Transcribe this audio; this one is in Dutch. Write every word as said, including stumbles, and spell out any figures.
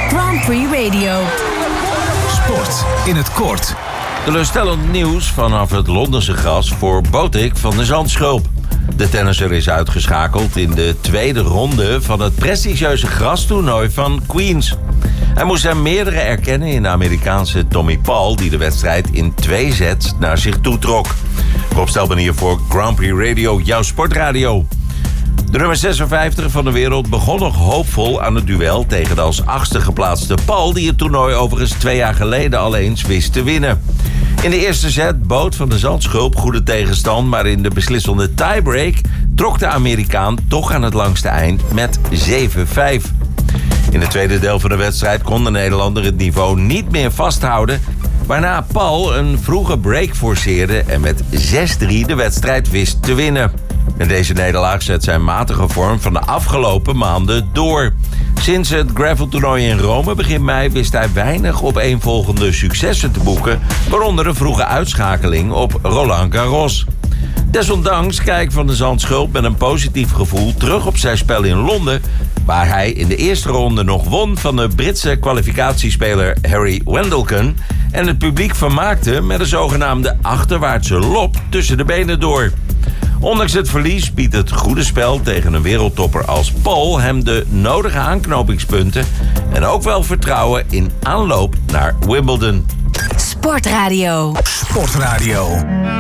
Grand Prix Radio. Sport in het kort. Teleurstellend nieuws vanaf het Londense gras voor Botic van de Zandschulp. De tennisser is uitgeschakeld in de tweede ronde van het prestigieuze grastoernooi van Queens. Hij moest er meerdere erkennen in de Amerikaanse Tommy Paul, die de wedstrijd in twee sets naar zich toe trok. Rob Stelben hier voor Grand Prix Radio, jouw sportradio. De nummer zesenvijftig van de wereld begon nog hoopvol aan het duel tegen de als achtste geplaatste Paul, die het toernooi overigens twee jaar geleden al eens wist te winnen. In de eerste set bood Van de Zandschulp goede tegenstand, maar in de beslissende tiebreak trok de Amerikaan toch aan het langste eind met zeven vijf. In het tweede deel van de wedstrijd kon de Nederlander het niveau niet meer vasthouden, waarna Paul een vroege break forceerde en met zes drie de wedstrijd wist te winnen. En deze nederlaag zet zijn matige vorm van de afgelopen maanden door. Sinds het graveltoernooi in Rome begin mei wist hij weinig opeenvolgende successen te boeken, waaronder een vroege uitschakeling op Roland Garros. Desondanks kijkt Van de Zandschulp met een positief gevoel terug op zijn spel in Londen, waar hij in de eerste ronde nog won van de Britse kwalificatiespeler Harry Wendelken en het publiek vermaakte met een zogenaamde achterwaartse lop tussen de benen door. Ondanks het verlies biedt het goede spel tegen een wereldtopper als Paul hem de nodige aanknopingspunten en ook wel vertrouwen in aanloop naar Wimbledon. Sportradio. Sportradio.